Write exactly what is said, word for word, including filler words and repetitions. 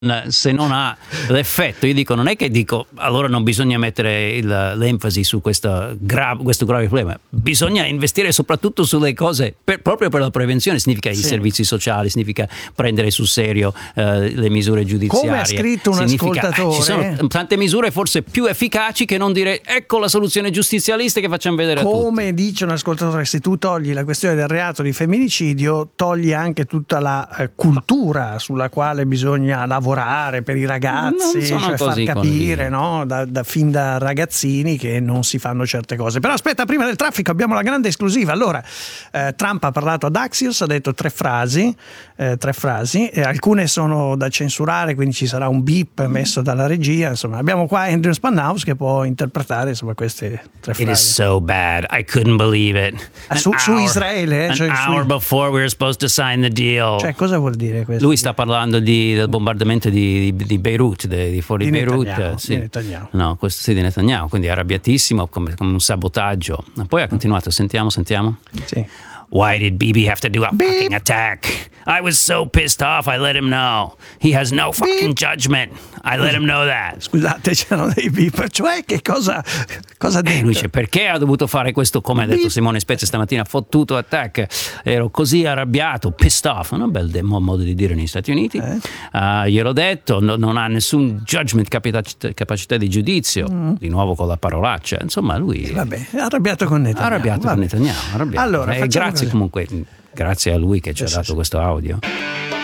se non ha l'effetto, io dico, non è che dico allora non bisogna mettere il, l'enfasi su questo grave, questo grave problema, bisogna investire soprattutto sulle cose per, proprio per la prevenzione, significa sì. i servizi sociali, significa prendere sul serio eh, le misure giudiziarie. Come ha scritto un significa, ascoltatore, eh, ci sono tante misure forse più efficaci che non dire ecco la soluzione giustizialista che facciamo vedere come a tutti. Come dice un ascoltatore, se tu togli la questione del reato di femminicidio, togli anche tutta la eh, cultura sulla quale bisogna lavorare per i ragazzi, cioè far capire no? da, da, fin da ragazzini che non si fanno certe cose. Però aspetta, prima del traffico abbiamo la grande esclusiva. Allora, eh, Trump ha parlato ad Axios, ha detto tre frasi, eh, tre frasi, e alcune sono da censurare, quindi ci sarà un beep messo dalla regia. Insomma, abbiamo qua Andrew Spanhaus che può interpretare insomma queste tre frasi. It is so bad, I couldn't believe it. Ah, su, su Israele, eh? An cioè, hour su... before we were supposed to sign the deal. Cioè, cosa vuol dire questo? Lui sta parlando di, del bombardamento Di, di, di Beirut, di, di fuori di Beirut, Netanyahu, sì. di Netanyahu. No, questo sì di Netanyahu, quindi arrabbiatissimo come, come un sabotaggio. Poi ha continuato, sentiamo, sentiamo. Sì. Why did Bibi have to do a Beep. fucking attack? I was so pissed off, I let him know. He has no fucking Beep. judgment. I let him know that. Scusate, c'erano dei beep, cioè che cosa cosa ha detto? E lui dice, perché ha dovuto fare questo, come ha detto Beep. Simone Spezia stamattina, fottuto attack, ero così arrabbiato, pissed off, un bel de- modo di dire negli Stati Uniti, Eh? uh, gliel'ho detto, no, non ha nessun judgment, capacità, capacità di giudizio, mm. di nuovo con la parolaccia, insomma lui Eh, vabbè, è arrabbiato con Netanyahu. arrabbiato vabbè. con Netanyahu, arrabbiato. Allora, E facciamo grazie così. comunque, grazie a lui che ci ha Sì, dato sì. questo audio.